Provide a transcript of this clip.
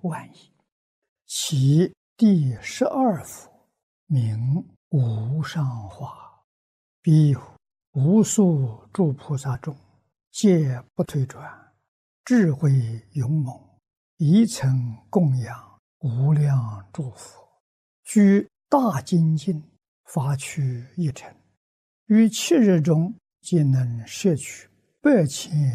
万亿。其第12佛名无上化，彼有无数诸菩萨众，皆不退转，智慧勇猛，一曾供养无量诸佛，居大精进，发趣一尘，于7日中，皆能摄取8000